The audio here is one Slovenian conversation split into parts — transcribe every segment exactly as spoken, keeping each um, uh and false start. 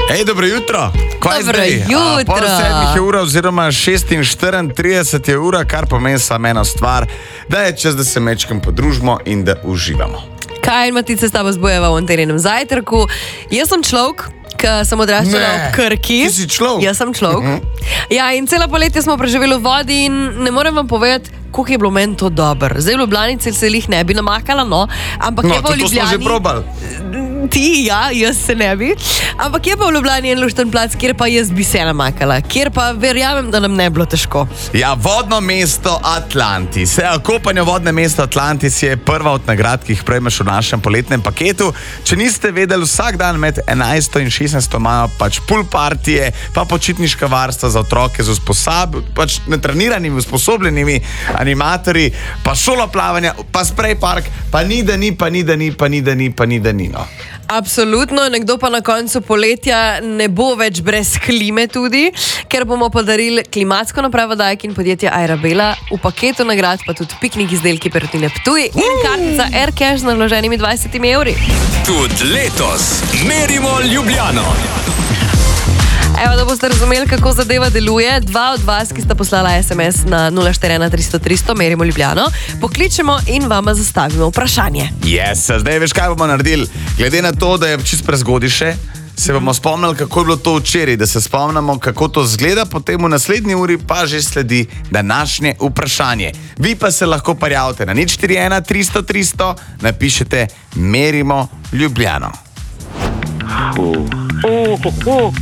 Ej, dobro jutro. Kaj Dobro zdaj? jutro. Pol sedmih je ura oziroma šestinštirideset je ura, kar pomeni samo eno stvar, da je čas, da se mečkam podružimo in da uživamo. Kaj in Matica s tabo zbujeva v anteninem zajtrku? Jaz sem človek, ki sem odraščala v Krki. Ti si človek? Jaz sem človek. Uh-huh. Ja, in celo poletje smo preživeli v vodi in ne morem vam povedati, koliko je bilo meni to dobro. Zdaj v Ljubljanici se jih ne bi namakala, no, ampak No, je pa v to smo Ljubljani... že probali. Ti, ja, jaz se ne bi. Ampak je pa v Ljubljani en lušten plac, kjer pa jaz bi se namakala, kjer pa verjamem, da nam ne bi bilo težko. Ja, vodno mesto Atlantis. Ja, kopanje vodne mesto Atlantis je prva od nagrad, ki jih prejmeš v našem poletnem paketu. Če niste vedeli, vsak dan med enajsto in šestnajsto imajo pač pool partije, pa počitniška varstva za otroke z usposab, pač netreniranimi, usposobljenimi animatorji, pa šolo plavanja, pa spray park, pa ni da ni, pa ni da ni, pa ni da ni, pa ni da ni, no. Absolutno, nekdo pa na koncu poletja ne bo več brez klime tudi, ker bomo podarili klimatsko napravo Dajk in podjetje Aerabela, v paketu nagrad pa tudi piknik izdelki Perutnine Ptuj in kartica AirCash z naloženimi dvajsetimi evri. Tudi letos merimo Ljubljano. Evo, da boste razumeli, kako zadeva deluje. Dva od vas, ki sta poslala es em es na nula štiri ena tristo tristo, merimo Ljubljano, pokličemo in vama zastavimo vprašanje. Yes, zdaj veš, kaj bomo naredili. Glede na to, da je čist prezgodaj še, se bomo spomnili, kako je bilo to včeraj, da se spomnimo, kako to zgleda, potem v naslednji uri pa že sledi današnje vprašanje. Vi pa se lahko prijavite na nič štiri ena tristo tristo, napišete merimo Ljubljano. Uh, uh, uh.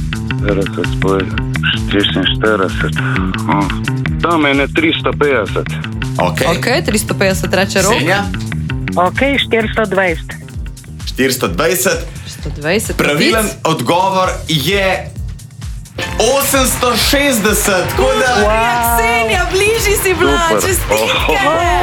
šestinštirideset, oh. Tam je ne tristo petdeset. Ok, Ok, tristo petdeset reče rok. Senja? Ok, štiristo dvajset. štiristo dvajset. sto dvajset. Pravilen odgovor je osemsto šestdeset. Tako da... Wow. Ksenija, bližji si bila, Super. čestitke.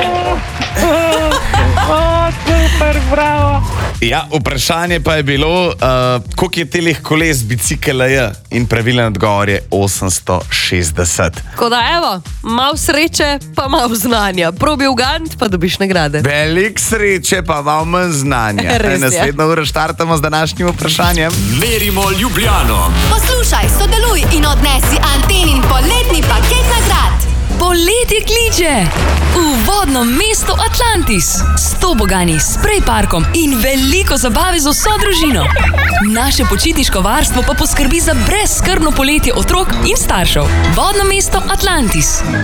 O, super, bravo. Ja, vprašanje pa je bilo, uh, koliko je telih koles bicikla je, in pravilen odgovor je osemsto šestdeset. Tako da evo, malo sreče, pa malo znanja. Probi ugant, pa dobiš nagrade. Velik sreče, pa malo manj znanja. Res je. Naslednjo uro štartamo z današnjim vprašanjem. Merimo Ljubljano. Poslušaj, sodeluj in odnesi Antenin poletni paket nagrad. Poletje kliče v vodno mesto Atlantis s toboganji, spray parkom in veliko zabave z vso družino. Naše počitniško varstvo pa poskrbi za brezskrbno poletje otrok in staršev. Vodno mesto Atlantis.